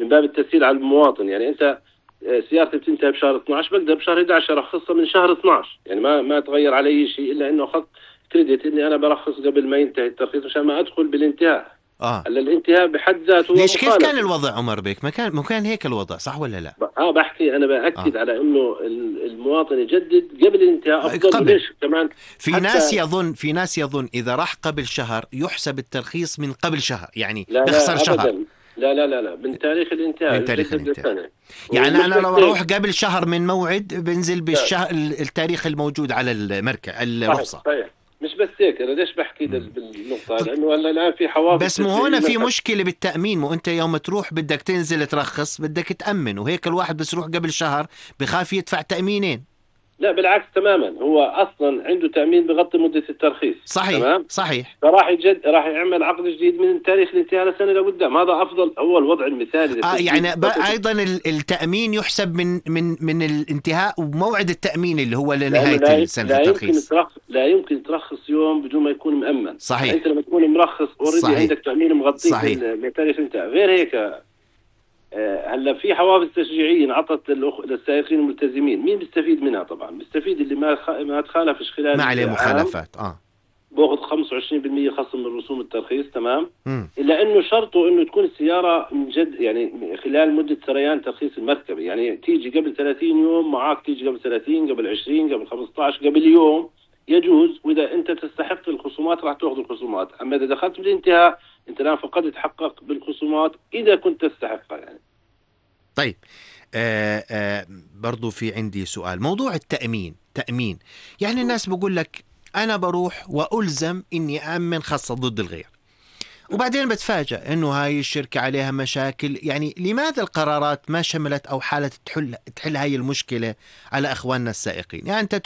من باب التسهيل على المواطن. يعني انت سيارتي بتنتهي بشهر 12، بقدر بشهر 11 ارخصها من شهر 12، يعني ما تغير علي شيء الا انه اخذت كريدت اني انا برخص قبل ما ينتهي الترخيص مشان ما ادخل بالانتهاء. هلا الانتهاء بحد ذاته ليش كيف كان الوضع عمر بيك؟ ما كان هيك الوضع، صح ولا لا؟ بحكي انا باكد على انه المواطن يجدد قبل الانتهاء افضل. ليش كمان؟ في ناس يظن اذا راح قبل شهر يحسب الترخيص من قبل شهر، يعني لا بخسر لا شهر. أبداً. لا من تاريخ الانتهاء. من تاريخ الانتهاء. يعني انا لو اروح قبل شهر من موعد بنزل بالشهر التاريخ الموجود على الرخصه. صحيح. مش بس هيك، انا ليش بحكي بالنقطه؟ لانه هلا الان في حوافز، بس مو هنا في مشكله بالتامين. مو انت يوم تروح بدك تنزل ترخص بدك تامن، وهيك الواحد بس يروح قبل شهر بخاف يدفع تامينين. لا بالعكس تماما، هو اصلا عنده تامين بغطي مده الترخيص. صحيح. تمام؟ صحيح. فراح راح يعمل عقد جديد من تاريخ الانتهاء لسنه لقدام. هذا افضل، هو الوضع المثالي. يعني ايضا التامين يحسب من الانتهاء وموعد التامين اللي هو لنهايه سنه الترخيص. لا يمكن ترخص يوم بدون ما يكون مؤمن. صحيح. يعني انت لما تكون مرخص اوريدي عندك تامين مغطيك لتاريخ الانتهاء. غير هيك هلا في حوافز تشجيعيه انعطت للسائقين الملتزمين. مين بيستفيد منها؟ طبعا بيستفيد اللي ما تخالفش خلال ما عليه مخالفات. باخذ 25% خصم من رسوم الترخيص. تمام. الا انه شرطه انه تكون السياره من جد يعني خلال مده سريان ترخيص المركبه. يعني تيجي قبل 30 يوم معك، تيجي قبل 30، قبل 20، قبل 15، قبل يوم يجوز. واذا انت تستحق الخصومات راح تاخذ الخصومات. اما اذا دخلت بالانتهاء انت الان فقدت حقك بالخصومات اذا كنت تستحقها يعني. طيب برضو في عندي سؤال. موضوع التأمين. يعني الناس بقول لك أنا بروح وألزم إني أأمن خاصة ضد الغير، وبعدين بتفاجأ إنه هاي الشركة عليها مشاكل. يعني لماذا القرارات ما شملت أو حالت تحل هاي المشكلة على أخواننا السائقين؟ يعني أنت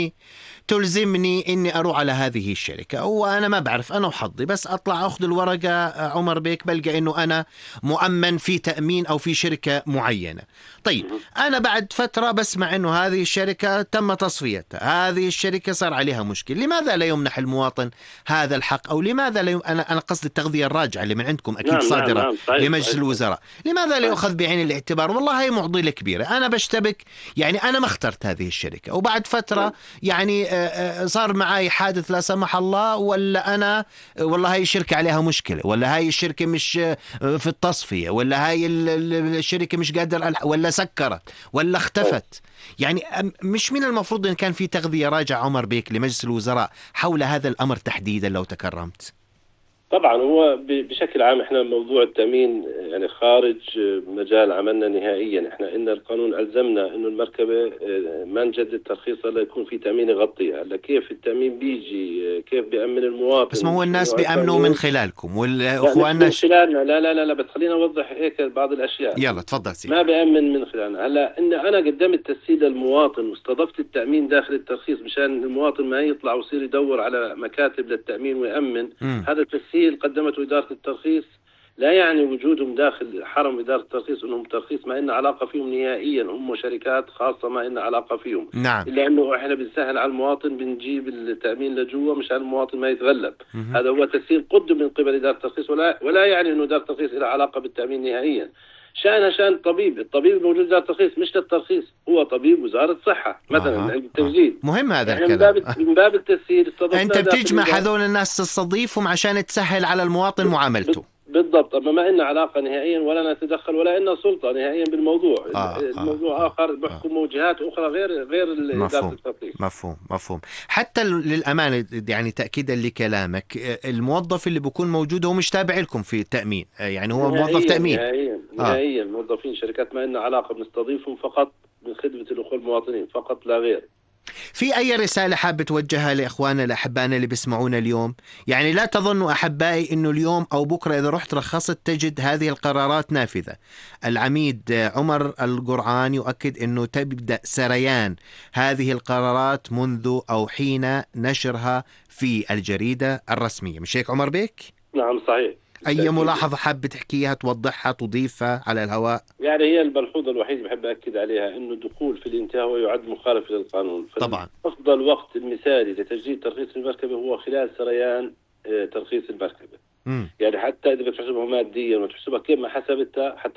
تلزمني إني أروح على هذه الشركة، وأنا ما بعرف، أنا وحظي بس أطلع أخذ الورقة عمر بيك بلقى إنه أنا مؤمن في تأمين أو في شركة معينة. طيب أنا بعد فترة بسمع إنه هذه الشركة تم تصفيتها، هذه الشركة صار عليها مشكلة. لماذا لا يمنح المواطن هذا الحق؟ أو لماذا لا أنا قصد التغذية الراجعة اللي من عندكم أكيد صادرة لمجلس الوزراء. لماذا لا يؤخذ بعين الاعتبار؟ والله هي معضلة كبيرة. أنا بشتبك، يعني أنا ما اخترت هذه الشركة، وبعد فترة يعني صار معي حادث لا سمح الله، ولا أنا والله هاي الشركة عليها مشكلة، ولا هاي الشركة مش في التصفية، ولا هاي الشركة مش قادر، ولا سكرت، ولا اختفت. يعني مش من المفروض أن كان في تغذية راجعة عمر بيك لمجلس الوزراء حول هذا الأمر تحديدا لو تكرمت؟ طبعا هو بشكل عام احنا موضوع التأمين يعني خارج مجال عملنا نهائيا. احنا ان القانون ألزمنا انه المركبة ما نجدد ترخيصها لا يكون في تأمين يغطيها. هلا كيف التأمين بيجي؟ كيف بيأمن المواطن؟ بس ما هو الناس بيأمنوا من خلالكم واخواننا من خلالنا. لا بس خلينا نوضح هيك بعض الاشياء. يلا تفضل سيدي. ما بيأمن من خلالنا. هلا ان انا قدمت تسهيل للمواطن واستضفت التأمين داخل الترخيص مشان المواطن ما يطلع ويصير يدور على مكاتب للتأمين ويأمن. هذا التسهيل قدمته إدارة الترخيص لا يعني وجودهم داخل حرم إدارة الترخيص أنهم ترخيص ما إن علاقة فيهم نهائيا. هم شركات خاصة ما إن علاقة فيهم. نعم. إلا أنه إحنا بنسهل على المواطن، بنجيب التأمين لجوا مشان المواطن ما يتغلب. هذا هو تسهيل قدم من قبل إدارة الترخيص، ولا يعني أنه إدارة الترخيص لها علاقة بالتأمين نهائيا. شان الطبيب الموجود إدارة الترخيص مش للترخيص، هو طبيب وزارة الصحة مثلا عند التسجيل. مهم هذا الكلام. من باب التسهيل أنت بتجمع هذول الناس تستضيفهم عشان تسهل على المواطن معاملته. بالضبط. أما ما إن علاقة نهائيا ولا نتدخل ولا إن سلطة نهائيا بالموضوع. الموضوع آخر بحكم وجهات أخرى غير إدارة الترخيص. مفهوم. حتى للأمانة يعني تأكيدا لكلامك، الموظف اللي بيكون موجود هو مش تابع لكم في التأمين، يعني هو موظف تأمين نهائيا. موظفين شركات ما إن علاقة، بنستضيفهم فقط من خدمة الأخوة المواطنين فقط لا غير. في أي رسالة حاب توجهها لإخواننا الأحبائنا اللي بيسمعونا اليوم؟ يعني لا تظنوا أحبائي أنه اليوم أو بكرة إذا رحت رخصت تجد هذه القرارات نافذة. العميد عمر القرعان يؤكد أنه تبدأ سريان هذه القرارات منذ أو حين نشرها في الجريدة الرسمية. مش هيك عمر بيك؟ نعم صحيح. أي ملاحظة حاب تحكيها توضحها تضيفها على الهواء؟ يعني هي الملحوظة الوحيدة بحب أكد عليها إنه الدخول في الانتهاء هو يعد مخالف للقانون. طبعا أفضل وقت المثالي لتجديد ترخيص المركبة هو خلال سريان ترخيص المركبة. يعني حتى إذا بتحسبها ماديا وتحسبها كيف ما حسبتها، حتى